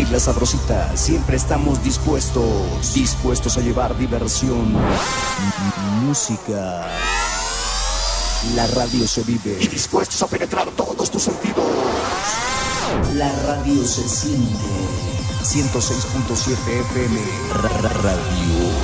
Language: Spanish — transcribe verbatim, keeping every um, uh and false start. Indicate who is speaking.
Speaker 1: La Sabrosita, siempre estamos dispuestos, dispuestos a llevar diversión, música. La radio se vive y dispuestos a penetrar todos tus sentidos. La radio se siente. ciento seis punto siete F M Radio.